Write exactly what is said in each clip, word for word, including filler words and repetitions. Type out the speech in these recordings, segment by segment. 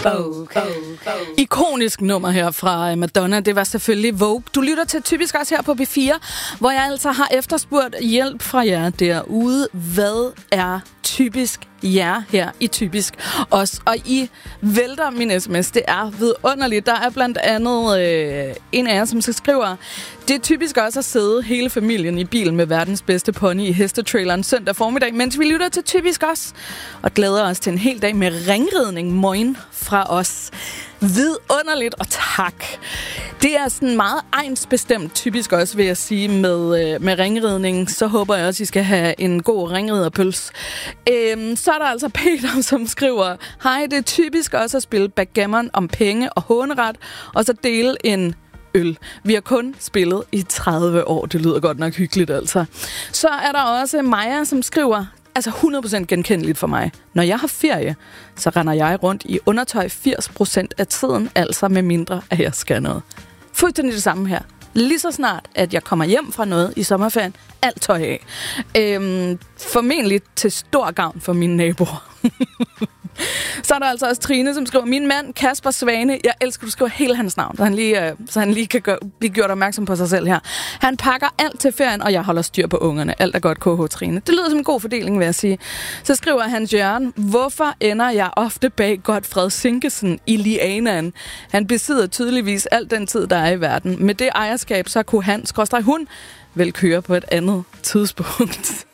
Ikonisk nummer her fra Madonna, det var selvfølgelig Vogue. Du lytter til Typisk også her på B fire, hvor jeg altså har efterspurgt hjælp fra jer derude. Hvad er typisk jer her i Typisk også? Og I vælter min sms, det er vidunderligt. Der er blandt andet øh, en af jer, som skriver: det er typisk også at sidde hele familien i bilen med verdens bedste pony i hestetraileren søndag formiddag, mens vi lytter til Typisk også, og glæder os til en hel dag med ringridning. Moin fra os. Vidunderligt, og tak. Det er sådan meget egnsbestemt typisk også, vil jeg sige, med, øh, med ringridning. Så håber jeg også, I skal have en god ringriderpøls. Øhm, så er der altså Peter, som skriver: hej, det er typisk også at spille backgammon om penge og håneret, og så dele en øl. Vi har kun spillet i tredive år. Det lyder godt nok hyggeligt, altså. Så er der også Maja, som skriver: altså hundrede procent genkendeligt for mig. Når jeg har ferie, så render jeg rundt i undertøj firs procent af tiden, altså med mindre, at jeg skal noget. Fuldstændig det samme her. Lige så snart, at jeg kommer hjem fra noget i sommerferien, alt tøj af. Øhm, formentlig til stor gavn for mine naboer. Så er der altså også Trine, som skriver: min mand Kasper Svane, jeg elsker, du skriver hele hans navn, så han lige, øh, så han lige kan gøre, blive gjort opmærksom på sig selv her. Han pakker alt til ferien, og jeg holder styr på ungerne. Alt er godt, K H Trine. Det lyder som en god fordeling, vil jeg sige. Så skriver Hans Jørgen: hvorfor ender jeg ofte bag Godfred Sinkesen i lianaen? Han besidder tydeligvis al den tid, der er i verden. Med det ejerskab, så kunne han, skråstreg hun, vel køre på et andet tidspunkt.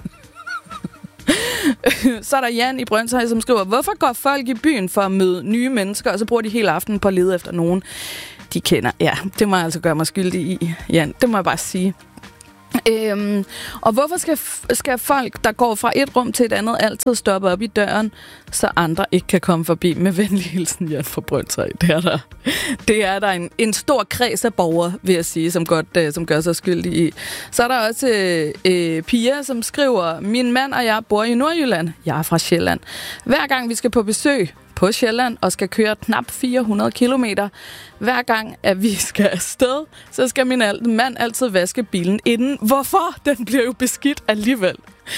Så er der Jan i Brøndshøj, som skriver: hvorfor går folk i byen for at møde nye mennesker, og så bruger de hele aftenen på at lede efter nogen, de kender? Ja, det må jeg altså gøre mig skyldig i, Jan. Det må jeg bare sige. Øhm, og hvorfor skal, skal folk, der går fra et rum til et andet, altid stoppe op i døren, så andre ikke kan komme forbi? Med venlig hilsen, Jan fra Brøndshøj. Det er der, det er der en, en stor kreds af borgere, vil jeg sige, som, godt, øh, som gør sig skyldig i. Så er der også øh, øh, Pia, som skriver: min mand og jeg bor i Nordjylland. Jeg er fra Sjælland. Hver gang vi skal på besøg på Sjælland og skal køre knap fire hundrede kilometer. Hver gang, at vi skal afsted, så skal min mand altid vaske bilen inden. Hvorfor? Den bliver jo beskidt alligevel.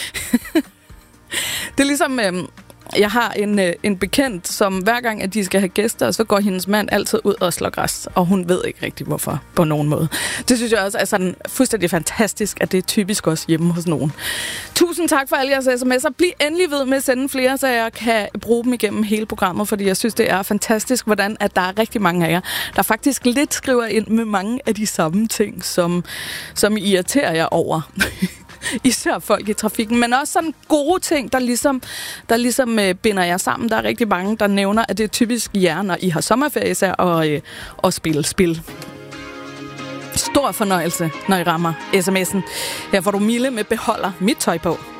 Det er ligesom... Øh, jeg har en, øh, en bekendt, som hver gang, at de skal have gæster, så går hendes mand altid ud og slår græs, og hun ved ikke rigtig, hvorfor, på nogen måde. Det synes jeg også er sådan fuldstændig fantastisk, at det er typisk også hjemme hos nogen. Tusind tak for alle jeres sms'er. Bliv endelig ved med at sende flere, så jeg kan bruge dem igennem hele programmet, fordi jeg synes, det er fantastisk, hvordan at der er rigtig mange af jer, der faktisk lidt skriver ind med mange af de samme ting, som, som I irriterer jer over. Især folk i trafikken, men også sådan gode ting, der ligesom, der ligesom øh, binder jer sammen. Der er rigtig mange, der nævner, at det er typisk jer, når I har sommerferie især, og, øh, og spille spil. Stor fornøjelse, når I rammer sms'en. Her får du Mille med Beholder mit tøj på.